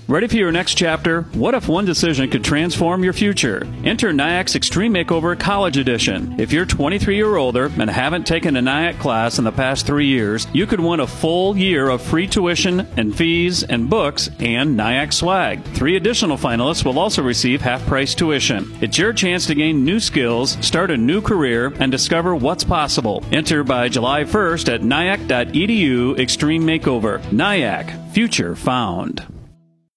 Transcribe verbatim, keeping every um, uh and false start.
Ready for your next chapter? What if one decision could transform your future? Enter NIAC's Extreme Makeover College Edition. If you're twenty-three or older and haven't taken a NIAC class in the past three years, you could win a full year of free tuition and fees and books and NIAC swag. Three additional finalists will also receive half-price tuition. It's your chance to gain new skills, start a new career, and discover what's possible. Enter by July first at N I A C dot E D U Extreme Makeover. NIAC, Future Found.